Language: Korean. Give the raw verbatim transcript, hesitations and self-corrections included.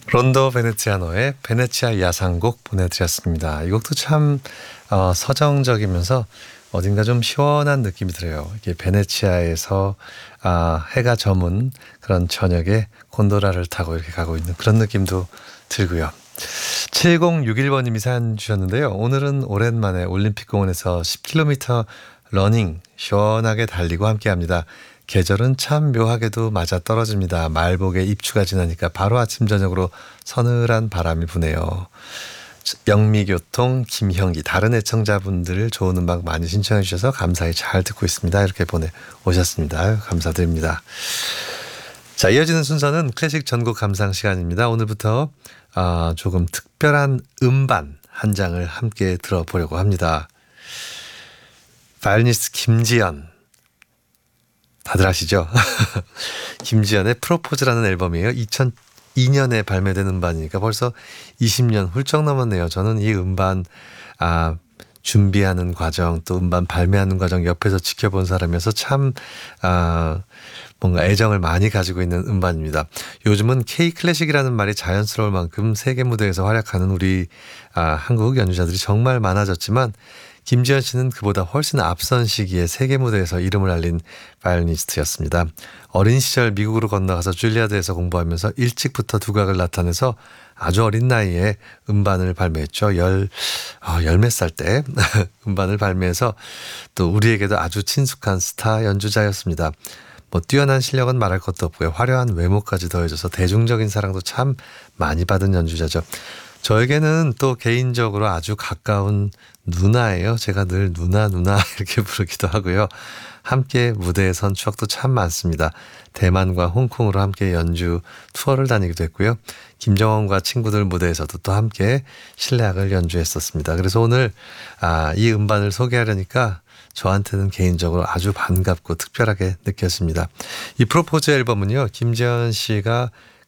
론도 베네치아노의 베네치아 야상곡 보내드렸습니다. 이 곡도 참 어, 서정적이면서 어딘가 좀 시원한 느낌이 들어요. 이게 베네치아에서 아, 해가 저문 그런 저녁에 곤도라를 타고 이렇게 가고 있는 그런 느낌도 들고요. 칠공육일 번님이 사연 주셨는데요. 오늘은 오랜만에 올림픽공원에서 십 킬로미터 러닝 시원하게 달리고 함께합니다. 계절은 참 묘하게도 맞아떨어집니다. 말복에 입추가 지나니까 바로 아침 저녁으로 서늘한 바람이 부네요. 영미교통 김형기 다른 애청자분들 좋은 음악 많이 신청해 주셔서 감사히 잘 듣고 있습니다. 이렇게 보내오셨습니다. 감사드립니다. 자, 이어지는 순서는 클래식 전곡 감상 시간입니다. 오늘부터 어, 조금 특별한 음반 한 장을 함께 들어보려고 합니다. 바이올리니스트 김지연 다들 아시죠? 김지연의 프로포즈라는 앨범이에요. 이천이 년에 발매된 음반이니까 벌써 이십 년 훌쩍 넘었네요. 저는 이 음반 아, 준비하는 과정 또 음반 발매하는 과정 옆에서 지켜본 사람이어서 참 아, 뭔가 애정을 많이 가지고 있는 음반입니다. 요즘은 K-클래식이라는 말이 자연스러울 만큼 세계 무대에서 활약하는 우리 아, 한국 연주자들이 정말 많아졌지만 김지연 씨는 그보다 훨씬 앞선 시기에 세계 무대에서 이름을 알린 바이올리니스트였습니다. 어린 시절 미국으로 건너가서 줄리아드에서 공부하면서 일찍부터 두각을 나타내서 아주 어린 나이에 음반을 발매했죠. 열, 어, 열 몇 살 때 음반을 발매해서 또 우리에게도 아주 친숙한 스타 연주자였습니다. 뭐 뛰어난 실력은 말할 것도 없고요. 화려한 외모까지 더해져서 대중적인 사랑도 참 많이 받은 연주자죠. 저에게는 또 개인적으로 아주 가까운 누나예요. 제가 늘 누나 누나 이렇게 부르기도 하고요. 함께 무대에 선 추억도 참 많습니다. 대만과 홍콩으로 함께 연주 투어를 다니기도 했고요. 김정원과 친구들 무대에서도 또 함께 실내악을 연주했었습니다. 그래서 오늘 아, 이 음반을 소개하려니까 저한테는 개인적으로 아주 반갑고 특별하게 느껴집니다. 이 프로포즈 앨범은요. 김지연 씨가